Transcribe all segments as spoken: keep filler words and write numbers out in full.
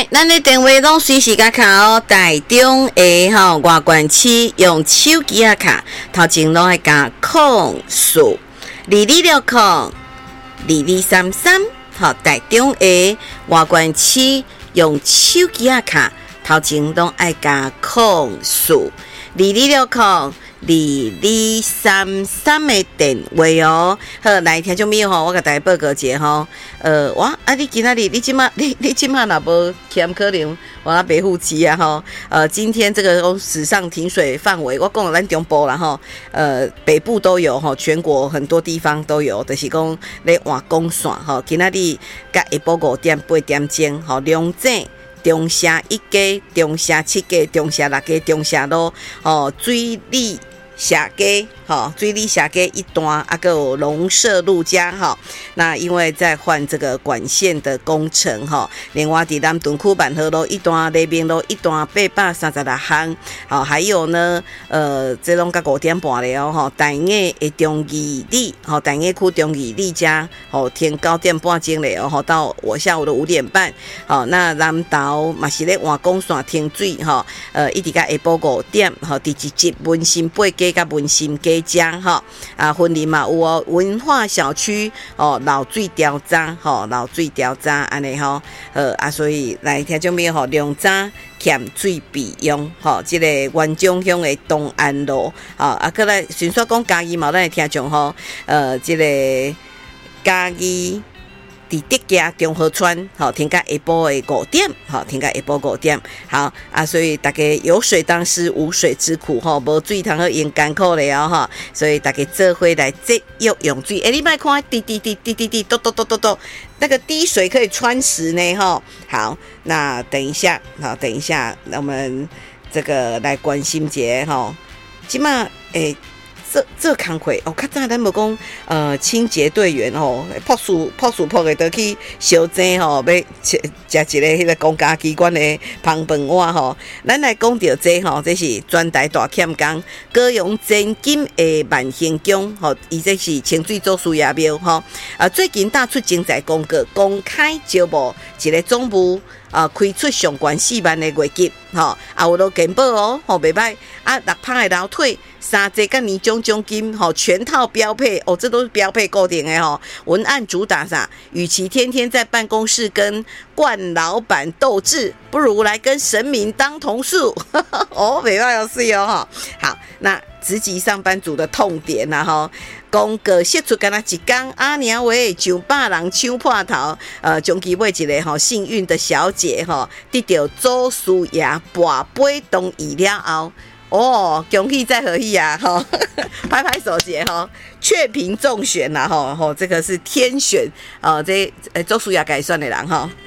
来，咱的电话拢随时甲卡哦，台中的吼外县市用手机啊卡，头前拢爱加空数二二六空二二三三，吼台中的外县市用手机啊卡，头前拢爱加空数二二六空。二二三三的电话哦，好，来听众朋友吼，我甲大家报告一下吼，呃，哇，啊，你今仔日你即马你你即马若无欠可能，我那北户期啊吼，呃，今天这个史上停水范围，我讲咱中部啦吼，呃，北部都有吼，全国很多地方都有，就是讲咧换供线吼，今仔日甲下晡五点八点钟吼，两井。中社一家、中社七家、中社六家、中社路哦，水利社家吼，水利社家一段，啊个有农社路家吼。那因为在换这个管线的工程吼，另外伫咱屯区万和路一段、黎明路一段八百三十六项，好，还有呢，呃，这拢甲五点半了吼，台艺的中义里，吼，台艺区中义里家，吼，天九点半钟了吼，到我下午的五点半，好，那南投嘛是咧换供线停水吼，呃，一直到下晡五点，吼，第一集文心八家甲文心家家吼，啊，婚礼嘛有哦，文化小区哦。老水调查吼，老水调查安尼吼，呃啊，所以来听众朋友吼，两早欠水备用吼，即、这个元中乡的东安路吼，啊，过来顺续讲嘉义嘛，咱的听众吼，呃，即、这个嘉义。伫德家中和村，好，停到下晡的五点，好，停到下晡五点，好啊，所以大家有水当思无水之苦，吼，无水通好用艰苦了哈，所以大家做伙来节约用水。哎、欸，你别看滴滴滴滴滴滴，咚咚咚咚咚，那个滴水可以穿石呢，哈。好，那等一下，好，等一下，我们这个来关心节哈，起码诶。这这工课哦，较早咱无讲呃清洁队员吼，朴素朴素朴的倒去烧蒸吼，要食食一个迄个公家机关的芳饭碗吼。咱来讲到这吼，这是全台大欠工，高雄真金的万兴宫吼，伊这是清水祖师爷庙吼。啊，最近打出精彩公告，公开招募一个总务。啊，开出上悬四万的月级，吼，啊有落健保哦，吼袂歹，啊六拍的楼梯，三节甲年终奖金，吼全套标配，哦，这都是标配固定的吼。文案主打啥？与其天天在办公室跟冠老板斗智，不如来跟神明当同事。哦，袂歹有水哦，吼。好，那职级上班族的痛点啦，吼。讲个写出干那一天，阿娘喂，上百人抢破头，呃，将其买一个吼幸运的小姐吼，得到祖师爷跋杯同意了后，哦，恭喜再贺喜啊！吼，拍拍手节吼，确评中选啦吼吼，这个是天选哦，这呃祖师爷改算的人吼。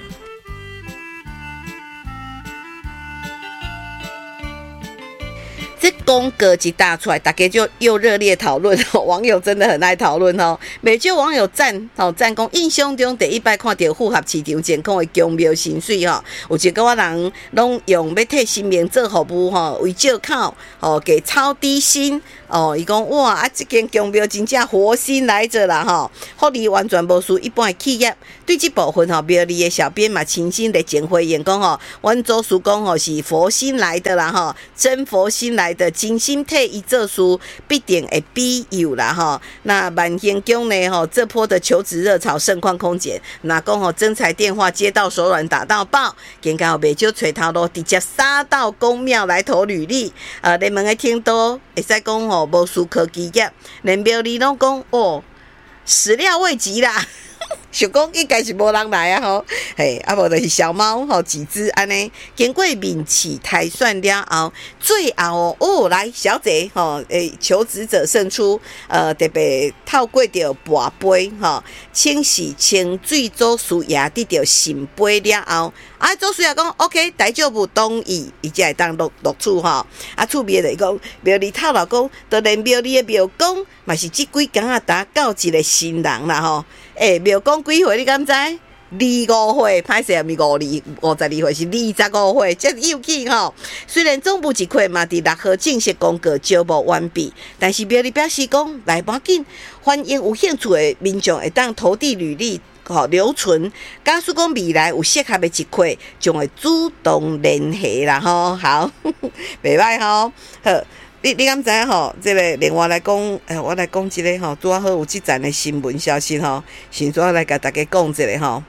这公告一打出来，大家就又热烈讨论，网友真的很爱讨论哦。每就网友赞哦赞讲，印象中第一摆看到符合市场健康的宫庙薪水吼，有一个人拢用要替新民做服务吼，为借口哦给超低薪哦，伊讲哇啊，这间宫庙真正活心来着啦吼，福利完全无输一般的企业。对这部分吼，庙里的小编嘛亲身来检回言讲吼，阮祖师公吼是佛心来的啦吼，真佛心来的，真心替伊做事必定会庇佑啦吼。那万兴宫呢吼，这波的求职热潮盛况空前，那讲吼征才电话接到手软打到爆，更加有袂少找头路直接杀到公庙来投履历。呃，你们的听到会使讲吼无输科技业，连庙里拢讲哦，始料未及啦。想讲应该是无人来啊吼，嘿，啊无就是小猫吼几只安尼，经过面试抬算了后，最后哦来小姐吼，诶求职者胜出，呃特别透过着跋杯吼，清洗清水祖师爷得到圣杯了后，啊祖师爷讲 OK， 大丈夫同意，伊才会当录录取吼，啊厝边就讲庙里头老公，就连庙里的庙公嘛是即几工啊打到一个新人啦吼。诶、欸，庙讲几岁你敢知？二五岁，歹势毋是五二五十二岁，是二十五岁，真有气吼。虽然总部一块嘛伫六号正式公告招募完毕，但是庙里表示讲来无要紧，欢迎有兴趣的民众会当投递履历。 吼留存，假使讲未来有适合的一块，就会主动联系啦吼。好，袂歹吼。好，你你敢知影吼？这个另外来讲，诶，我来讲一个吼，拄好有即站的新闻消息吼，先做来甲大家讲一个吼。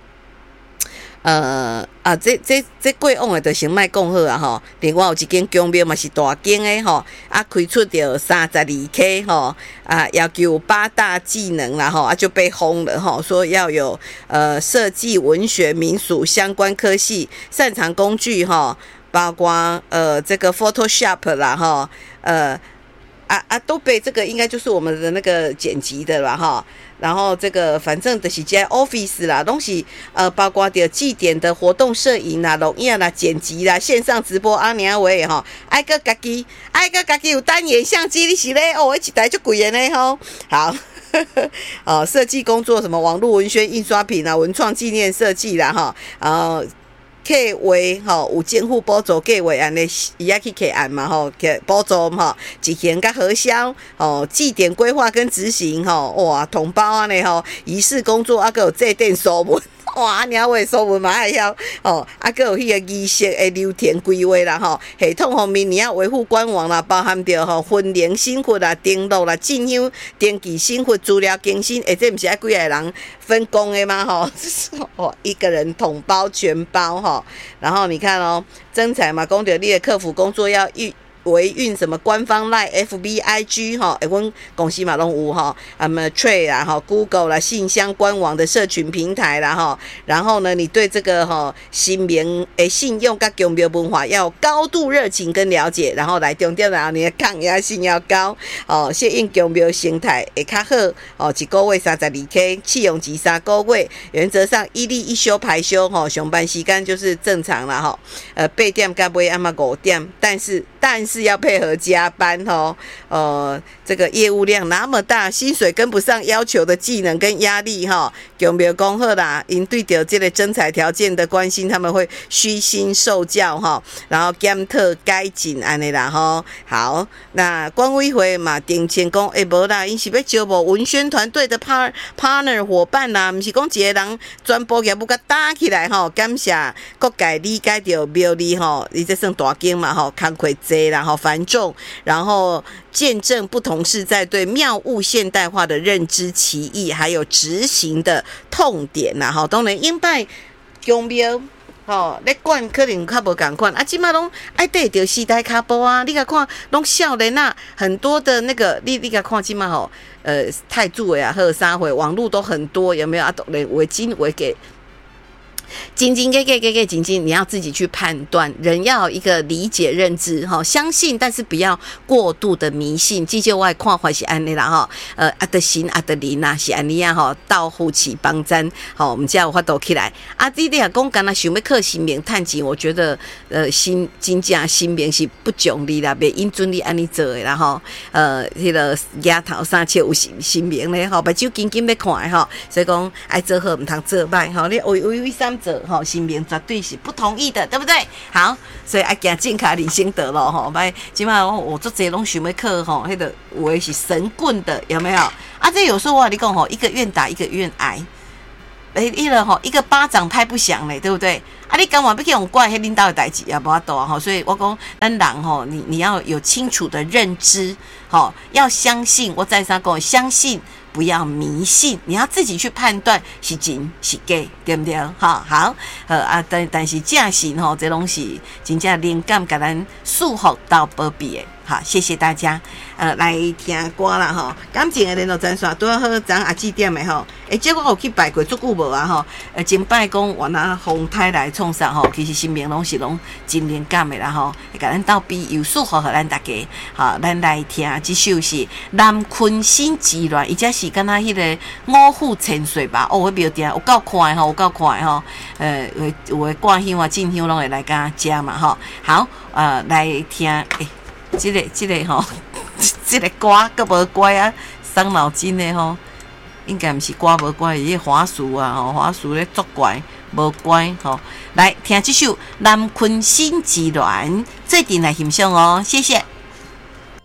呃啊，这这这过往的就先莫讲好啊吼。另外有一间公庙嘛是大间的吼，啊开出着三十二 K 吼，啊要求八大技能啦吼，啊就被轰了吼，说要有呃设计、文学、民俗相关科系，擅长工具吼，包括呃这个 Photoshop 啦吼，呃啊啊都被这个应该就是我们的那个剪辑的啦哈。然后这个反正就是在 Office 啦，东西呃，包括着祭典的活动摄影啦、录影啦、剪辑啦、线上直播阿娘话吼，爱个家己，爱个家己有单眼相机，你是咧哦，一台就贵的呢吼。好，哦，设计工作什么网络文宣印刷品啊、文创纪念设计啦哈，然后。客话吼有政府补助计划安尼，伊也去客案嘛吼，给补助吼，执行甲核销吼，祭典规划跟执行吼，哇，统包安尼吼，仪式工作啊，佮有制定书文。哇，鸟话书文嘛爱晓哦，啊，佮有迄个仪式的流程规划啦吼，系统方面你要维护官网啦，包含着吼婚联新户啦、登录啦、进香登记新户资料更新，诶，这毋是爱几个人分工的吗？吼，哦，一个人统包全包吼，然后你看哦，征才嘛，讲着你的客服工作要预。维运什么官方 Line、F B、I G 哈，诶，阮公司嘛拢有哈，啊么 Trade 啦哈 ，Google 啦，信箱官网的社群平台啦哈，然后呢，你对这个哈新民诶信用跟公庙文化要有高度热情跟了解，然后来重点然后你的抗压性要高哦，适应公庙生态会较好哦，一个月三十二 K， 试用期三个月，原则上一例一休排休哈，上班时间就是正常啦哈，呃八点到尾暗嘛五点，但是但是。是要配合加班哦，呃，这个业务量那么大，薪水跟不上要求的技能跟压力哈，公庙讲好啦，因对着这个征才条件的关心，他们会虚心受教哈，然后检讨改进安尼啦哈。好，那管委会嘛定前讲，诶无啦，因是要招募文宣团队的 part partner 伙伴啦，毋是讲一个人全部业务甲打起来吼，感谢各界理解着庙里吼，伊这算大间嘛吼，工课济啦。好繁重，然后见证不同世代对庙务现代化的认知歧义，还有执行的痛点呐。哈，当然因拜公庙吼，咧管可能较无共款啊，即马拢爱对着时代脚步啊。你甲看，拢少年啊，很多的那个，你你甲看即马吼，呃，太祖的啊，或者啥会网络都很多，有没有啊？都连围巾围给。斤斤给给给给斤斤，你要自己去判断，人要有一个理解认知哈，相信但是不要过度的迷信。至少我的看法是安尼啦哈，呃，阿德行阿德灵呐是安尼啊哈，到夫妻帮咱好，我们才有法度起来。啊，你你若讲干那想要靠新名趁钱，我觉得呃新真正新名是不奖励啦，袂因准你安尼做的啦哈。呃，迄、那个额头三切有新新名咧吼，目睭紧紧要看的吼，所以讲爱做好唔通做歹吼，你为为为三。吼，新民绝对是不同意的，对不对？好，所以爱行正卡人生得咯吼，歹即摆我做这拢想要靠吼，迄个有的是神棍的，有没有？啊，这有时候我跟你讲吼，一个愿打一个愿挨，诶，迄个吼一个巴掌拍不响嘞，对不对？啊，你干嘛要去用怪迄领导的代志也无法度吼，所以我讲咱人吼，你你要有清楚的认知，吼，要相信，我再三讲，相信。不要迷信，你要自己去判断是真是假，对不对？哈，好，呃啊，但但是正信吼，这拢是真正灵感，甲咱束缚到保庇的。好，谢谢大家，呃，来听歌啦吼。感情的联络专线拄好好昨阿几点的吼？诶，结果我有去拜过足久无啊吼？呃，前摆讲我拿风台来创啥吼？其实新名拢是拢真灵感的啦吼，会甲咱斗比有束缚互咱大家。好，咱来听这首是南昆新之乱，伊这是敢若迄个五虎千岁吧？哦，我庙顶有够快吼，有够快吼。呃，有有诶挂香啊、进香拢会来甲食嘛吼。好，呃，来听诶。这个这个吼，这个歌阁无乖啊，伤脑筋的吼，应该毋是歌无乖，伊个花絮啊吼，花絮咧作怪无乖吼。来听这首《南昆新之恋》，最近来欣赏哦，谢谢。